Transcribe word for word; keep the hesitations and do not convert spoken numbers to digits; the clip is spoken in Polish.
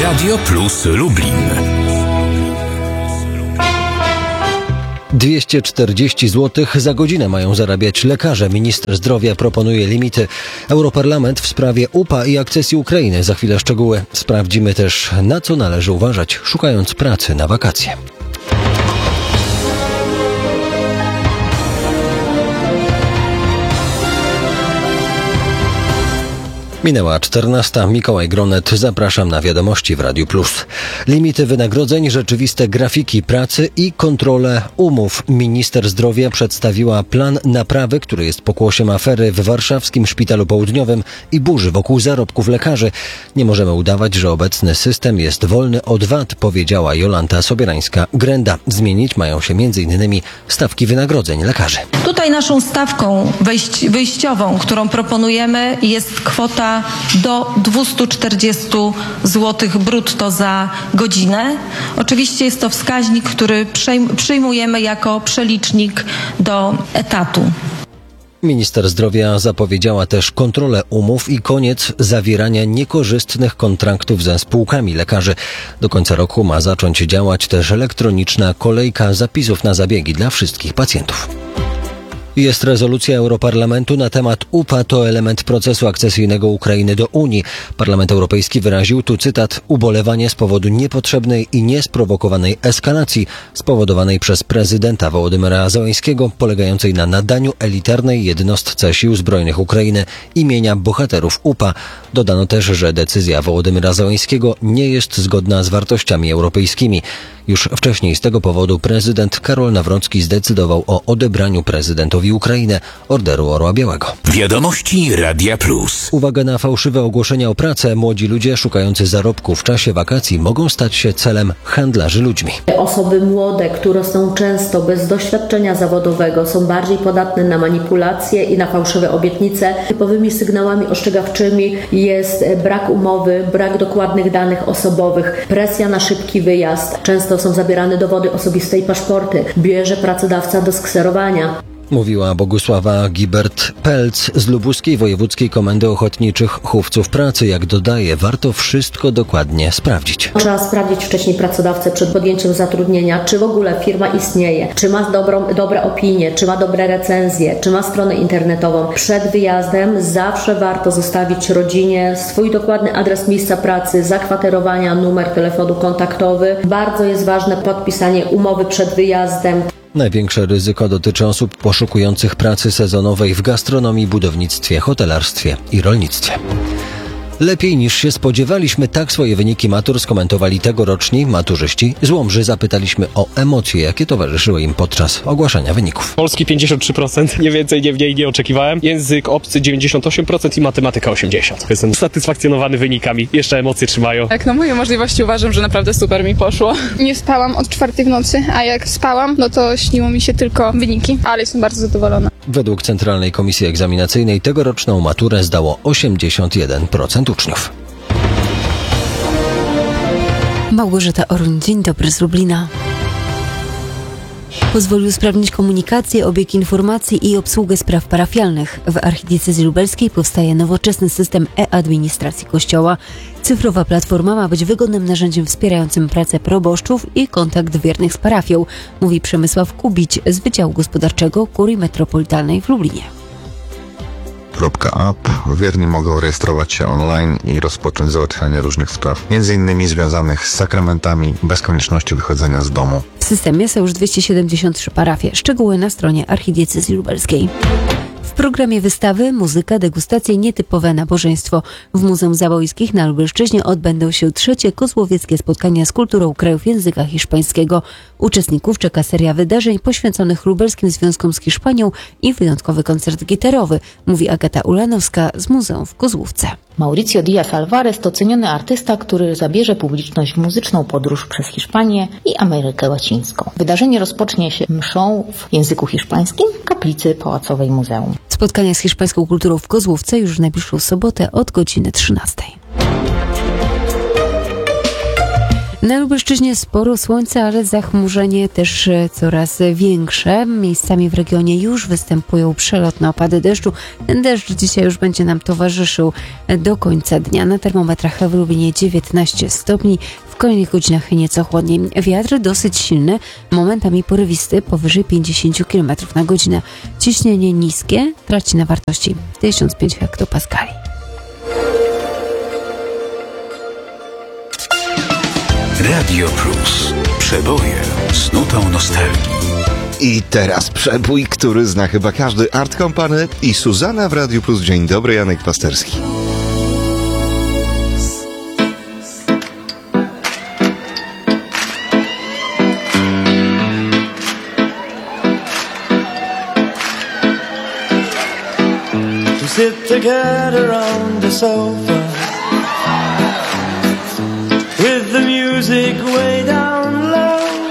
Radio Plus Lublin. dwieście czterdzieści złotych za godzinę mają zarabiać lekarze. Minister zdrowia proponuje limity. Europarlament w sprawie U P A i akcesji Ukrainy. Za chwilę szczegóły. Sprawdzimy też, na co należy uważać, szukając pracy na wakacje. Minęła czternasta. Mikołaj Gronet. Zapraszam na wiadomości w Radiu Plus. Limity wynagrodzeń, rzeczywiste grafiki pracy i kontrolę umów. Minister zdrowia przedstawiła plan naprawy, który jest pokłosiem afery w warszawskim Szpitalu Południowym i burzy wokół zarobków lekarzy. Nie możemy udawać, że obecny system jest wolny od wat, powiedziała Jolanta Sobierańska-Grenda. Zmienić mają się między innymi stawki wynagrodzeń lekarzy. Tutaj naszą stawką wejść, wyjściową, którą proponujemy, jest kwota do dwieście czterdzieści złotych brutto za godzinę. Oczywiście jest to wskaźnik, który przyjmujemy jako przelicznik do etatu. Minister zdrowia zapowiedziała też kontrolę umów i koniec zawierania niekorzystnych kontraktów ze spółkami lekarzy. Do końca roku ma zacząć działać też elektroniczna kolejka zapisów na zabiegi dla wszystkich pacjentów. Jest rezolucja Europarlamentu na temat U P A, to element procesu akcesyjnego Ukrainy do Unii. Parlament Europejski wyraził, tu cytat, ubolewanie z powodu niepotrzebnej i niesprowokowanej eskalacji spowodowanej przez prezydenta Wołodymyra Zełenskiego, polegającej na nadaniu elitarnej jednostce sił zbrojnych Ukrainy imienia bohaterów U P A. Dodano też, że decyzja Wołodymyra Zełenskiego nie jest zgodna z wartościami europejskimi. Już wcześniej z tego powodu prezydent Karol Nawrocki zdecydował o odebraniu prezydentowi Ukrainy Orderu Orła Białego. Wiadomości Radia Plus. Uwaga na fałszywe ogłoszenia o pracę. Młodzi ludzie szukający zarobku w czasie wakacji mogą stać się celem handlarzy ludźmi. Osoby młode, które są często bez doświadczenia zawodowego, są bardziej podatne na manipulacje i na fałszywe obietnice. Typowymi sygnałami ostrzegawczymi jest brak umowy, brak dokładnych danych osobowych, presja na szybki wyjazd. Często są zabierane dowody osobiste i paszporty. Bierze pracodawca do skserowania. Mówiła Bogusława Gibert-Pelc z Lubuskiej Wojewódzkiej Komendy Ochotniczych Chówców Pracy. Jak dodaje, warto wszystko dokładnie sprawdzić. Trzeba sprawdzić wcześniej pracodawcę przed podjęciem zatrudnienia, czy w ogóle firma istnieje, czy ma dobrą, dobre opinie, czy ma dobre recenzje, czy ma stronę internetową. Przed wyjazdem zawsze warto zostawić rodzinie swój dokładny adres miejsca pracy, zakwaterowania, numer telefonu kontaktowy. Bardzo jest ważne podpisanie umowy przed wyjazdem. Największe ryzyko dotyczy osób poszukujących pracy sezonowej w gastronomii, budownictwie, hotelarstwie i rolnictwie. Lepiej niż się spodziewaliśmy, tak swoje wyniki matur skomentowali tegoroczni maturzyści z Łomży. Zapytaliśmy o emocje, jakie towarzyszyły im podczas ogłaszania wyników. Polski pięćdziesiąt trzy procent, nie więcej, nie mniej, nie oczekiwałem. Język obcy dziewięćdziesiąt osiem procent i matematyka osiemdziesiąt procent. Jestem usatysfakcjonowany wynikami, jeszcze emocje trzymają. Jak na moje możliwości uważam, że naprawdę super mi poszło. Nie spałam od czwartej w nocy, a jak spałam, no to śniło mi się tylko wyniki, ale jestem bardzo zadowolona. Według Centralnej Komisji Egzaminacyjnej tegoroczną maturę zdało osiemdziesiąt jeden procent uczniów. Małgorzata Orun, dzień dobry z Lublina. Pozwolił usprawnić komunikację, obieg informacji i obsługę spraw parafialnych. W archidiecezji lubelskiej powstaje nowoczesny system e-administracji Kościoła. Cyfrowa platforma ma być wygodnym narzędziem wspierającym pracę proboszczów i kontakt wiernych z parafią, mówi Przemysław Kubić z Wydziału Gospodarczego Kurii Metropolitalnej w Lublinie. .app. Wierni mogą rejestrować się online i rozpocząć załatwianie różnych spraw, między innymi związanych z sakramentami, bez konieczności wychodzenia z domu. W systemie są już dwieście siedemdziesiąt trzy parafie. Szczegóły na stronie archidiecezji lubelskiej. W programie wystawy muzyka, degustacje, nietypowe nabożeństwo. W Muzeum Zawołyskich na Lubelszczyźnie odbędą się trzecie kozłowieckie spotkania z kulturą krajów języka hiszpańskiego. Uczestników czeka seria wydarzeń poświęconych lubelskim związkom z Hiszpanią i wyjątkowy koncert gitarowy, mówi Agata Ulanowska z Muzeum w Kozłówce. Mauricio Díaz Alvarez to ceniony artysta, który zabierze publiczność w muzyczną podróż przez Hiszpanię i Amerykę Łacińską. Wydarzenie rozpocznie się mszą w języku hiszpańskim w kaplicy pałacowej muzeum. Spotkania z hiszpańską kulturą w Kozłówce już w najbliższą sobotę od godziny trzynastej. Na Lubelszczyźnie sporo słońca, ale zachmurzenie też coraz większe. Miejscami w regionie już występują przelotne opady deszczu. Ten deszcz dzisiaj już będzie nam towarzyszył do końca dnia. Na termometrach w Lublinie dziewiętnaście stopni, w kolejnych godzinach nieco chłodniej. Wiatr dosyć silny, momentami porywisty, powyżej pięćdziesiąt kilometrów na godzinę. Ciśnienie niskie, traci na wartości tysiąc pięć hektopaskali. Radio Plus. Przeboje z nutą nostalgii. I teraz przebój, który zna chyba każdy. Art Company i Suzana w Radiu Plus. Dzień dobry, Janek Pasterski. To sit together on the sofa with the music way down low.